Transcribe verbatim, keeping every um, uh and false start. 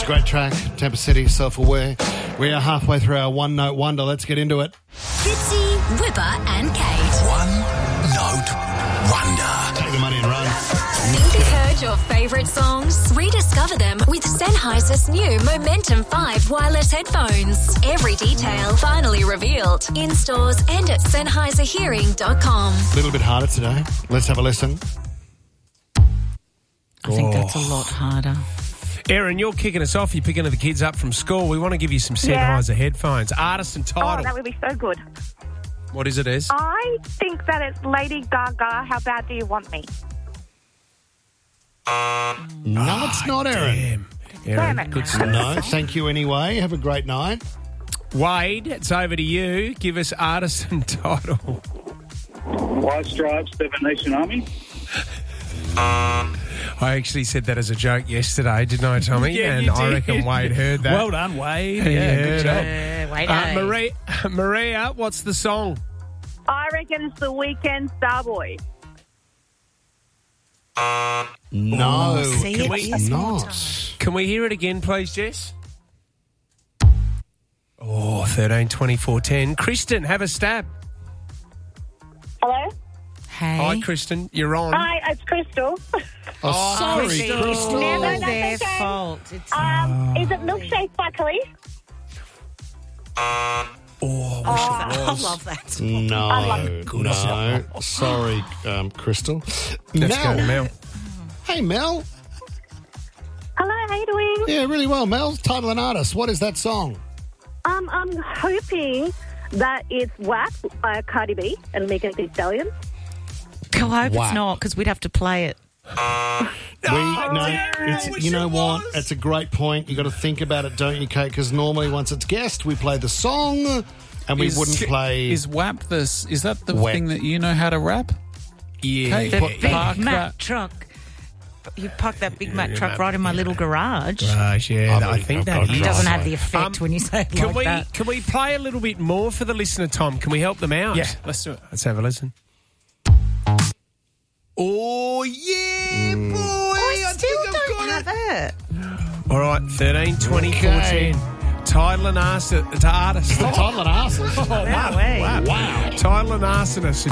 great track. Tampa City, Self-Aware. We are halfway through our One Note Wonder. Let's get into it. Fitzy, Whipper and Kate. One Note Wonder. Take the money and run. Think you've heard your favourite songs? Rediscover them with Sennheiser's new Momentum five wireless headphones. Every detail finally revealed in stores and at Sennheiser Hearing dot com. A little bit harder today. Let's have a listen. I think that's a lot harder. Erin, you're kicking us off. You're picking the kids up from school. We want to give you some Sennheiser Yeah. headphones. Artist and Oh, title. that would be so good. What is it, Ez? I think that it's Lady Gaga, How Bad Do You Want Me? No, it's not, Erin. Damn. Erin, Damn it. good stuff. No, thank you anyway. Have a great night. Wade, it's over to you. Give us artist and title. White Stripes, Seven Nation Army. I actually said that as a joke yesterday, didn't I, Tommy? Yeah, and you I did. reckon Wade heard that. Well done, Wade. Yeah, Yeah, good job. Uh, wait, Uh, Maria, Maria, what's the song? I reckon it's The Weeknd, Starboy. No, see, can it we is not? Can we hear it again, please, Jess? Oh, thirteen twenty-four ten. Kristen, have a stab. Hello? Hey. Hi, Kristen. You're on. Hi, it's Crystal. Oh, sorry, Crystal. Crystal. Never that's their okay. fault. It's Um, is it Milkshake by Khalees? Oh, I wish it I was. love that. No, no. Sorry, um, Crystal. Let's Mel. go, Mel. Hey, Mel. Hello, how you doing? Yeah, really well, Mel. Title and artist. What is that song? Um, I'm hoping that it's W A P by Cardi B and Megan Thee Stallion. I hope Wow. it's not, because we'd have to play it. We no, it's, you know what? It's a great point. You got to think about it, don't you, Kate? Because normally, once it's guessed, we play the song, and we Is- wouldn't play. Is W A P this? Is that the Wap. thing that you know how to rap? Yeah. Kate, The put- Big park Mac that. truck. You parked that Big Mac Yeah, truck that- right in my little garage. Gosh, yeah, I I, believe think I've that got is. a It doesn't have Right. the effect Um, when you say it Can like we that. can we play a little bit more for the listener, Tom? Can we help them out? Yeah, let's do it. Let's have a listen. Oh yeah, boy! I still don't have it. All right, thirteen twenty four Okay. ten. Title and artist, it's artist. Title and artist. Wow, eh? Wow. Title and arsonist.